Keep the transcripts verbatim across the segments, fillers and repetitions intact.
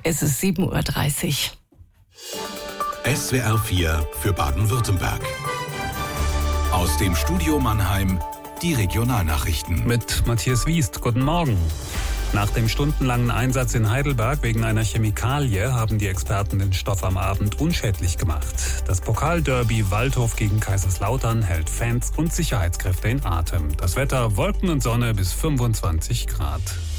Es ist sieben Uhr dreißig. S W R vier für Baden-Württemberg. Aus dem Studio Mannheim die Regionalnachrichten. Mit Matthias Wiest, guten Morgen. Nach dem stundenlangen Einsatz in Heidelberg wegen einer Chemikalie haben die Experten den Stoff am Abend unschädlich gemacht. Das Pokalderby Waldhof gegen Kaiserslautern hält Fans und Sicherheitskräfte in Atem. Das Wetter Wolken und Sonne bis fünfundzwanzig Grad.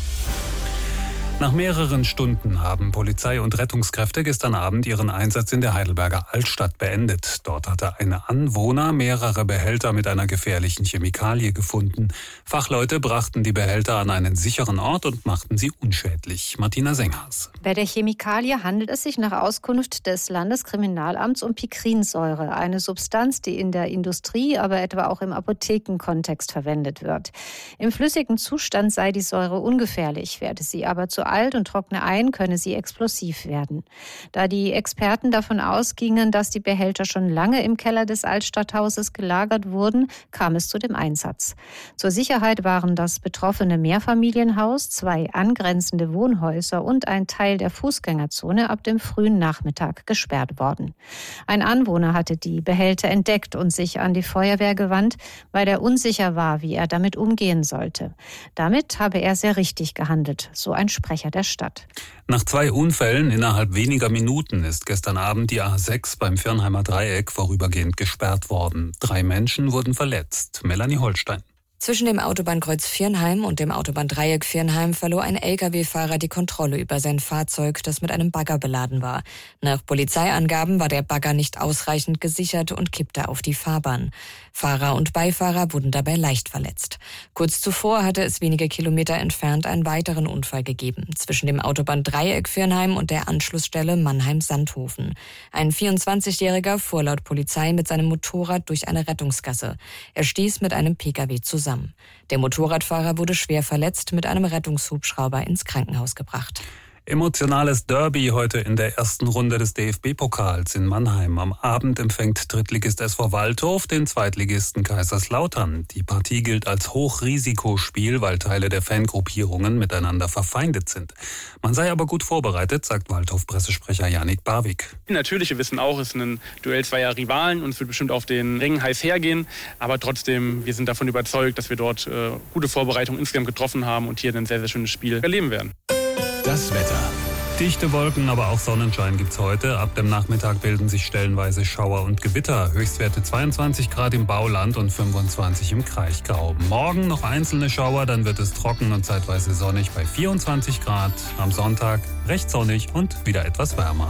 Nach mehreren Stunden haben Polizei und Rettungskräfte gestern Abend ihren Einsatz in der Heidelberger Altstadt beendet. Dort hatte ein Anwohner mehrere Behälter mit einer gefährlichen Chemikalie gefunden. Fachleute brachten die Behälter an einen sicheren Ort und machten sie unschädlich. Martina Senghas. Bei der Chemikalie handelt es sich nach Auskunft des Landeskriminalamts um Pikrinsäure, eine Substanz, die in der Industrie, aber etwa auch im Apothekenkontext verwendet wird. Im flüssigen Zustand sei die Säure ungefährlich, werde sie aber zu alt und trockne ein, könne sie explosiv werden. Da die Experten davon ausgingen, dass die Behälter schon lange im Keller des Altstadthauses gelagert wurden, kam es zu dem Einsatz. Zur Sicherheit waren das betroffene Mehrfamilienhaus, zwei angrenzende Wohnhäuser und ein Teil der Fußgängerzone ab dem frühen Nachmittag gesperrt worden. Ein Anwohner hatte die Behälter entdeckt und sich an die Feuerwehr gewandt, weil er unsicher war, wie er damit umgehen sollte. Damit habe er sehr richtig gehandelt, so ein Sprecher der Stadt. Nach zwei Unfällen innerhalb weniger Minuten ist gestern Abend die A sechs beim Viernheimer Dreieck vorübergehend gesperrt worden. Drei Menschen wurden verletzt. Melanie Holstein. Zwischen dem Autobahnkreuz Viernheim und dem Autobahndreieck Viernheim verlor ein L K W-Fahrer die Kontrolle über sein Fahrzeug, das mit einem Bagger beladen war. Nach Polizeiangaben war der Bagger nicht ausreichend gesichert und kippte auf die Fahrbahn. Fahrer und Beifahrer wurden dabei leicht verletzt. Kurz zuvor hatte es wenige Kilometer entfernt einen weiteren Unfall gegeben, zwischen dem Autobahndreieck Viernheim und der Anschlussstelle Mannheim-Sandhofen. Ein vierundzwanzigjähriger fuhr laut Polizei mit seinem Motorrad durch eine Rettungsgasse. Er stieß mit einem P K W zusammen. Der Motorradfahrer wurde schwer verletzt, mit einem Rettungshubschrauber ins Krankenhaus gebracht. Emotionales Derby heute in der ersten Runde des D F B-Pokals in Mannheim. Am Abend empfängt Drittligist S V Waldhof den Zweitligisten Kaiserslautern. Die Partie gilt als Hochrisikospiel, weil Teile der Fangruppierungen miteinander verfeindet sind. Man sei aber gut vorbereitet, sagt Waldhof-Pressesprecher Janik Barwig. Natürlich, wir wissen auch, es ist ein Duell zweier Rivalen und es wird bestimmt auf den Ring heiß hergehen. Aber trotzdem, wir sind davon überzeugt, dass wir dort äh, gute Vorbereitungen insgesamt getroffen haben und hier ein sehr, sehr schönes Spiel erleben werden. Das Wetter. Dichte Wolken, aber auch Sonnenschein gibt's heute. Ab dem Nachmittag bilden sich stellenweise Schauer und Gewitter. Höchstwerte zweiundzwanzig Grad im Bauland und fünfundzwanzig im Kraichgau. Morgen noch einzelne Schauer, dann wird es trocken und zeitweise sonnig bei vierundzwanzig Grad. Am Sonntag recht sonnig und wieder etwas wärmer.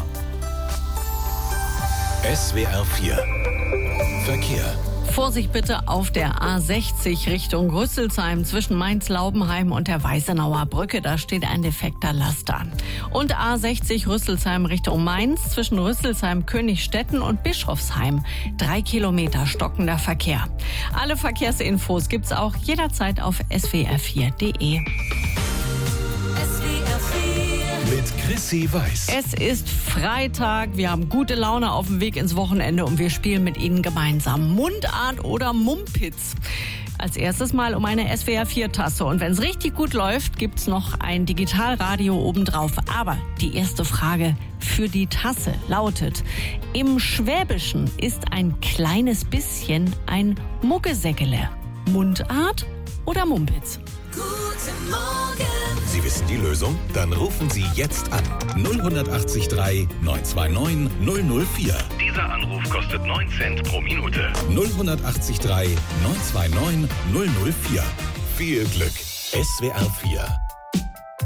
S W R vier Verkehr. Vorsicht bitte auf der A sechzig Richtung Rüsselsheim zwischen Mainz-Laubenheim und der Weißenauer Brücke. Da steht ein defekter Laster. Und A sechzig Rüsselsheim Richtung Mainz zwischen Rüsselsheim, Königstetten und Bischofsheim. Drei Kilometer stockender Verkehr. Alle Verkehrsinfos gibt's auch jederzeit auf s w r vier punkt d e. Mit Chrissy Weiß. Es ist Freitag, wir haben gute Laune auf dem Weg ins Wochenende und wir spielen mit Ihnen gemeinsam Mundart oder Mumpitz. Als erstes mal um eine S W R vier Tasse und wenn es richtig gut läuft, gibt's noch ein Digitalradio obendrauf. Aber die erste Frage für die Tasse lautet: Im Schwäbischen ist ein kleines bisschen ein Muggesäckele. Mundart oder Mumpitz? Guten Morgen. Sie wissen die Lösung? Dann rufen Sie jetzt an. null acht drei neun zwei neun null null vier. Dieser Anruf kostet neun Cent pro Minute. null acht drei neun zwei neun null null vier. Viel Glück. S W R vier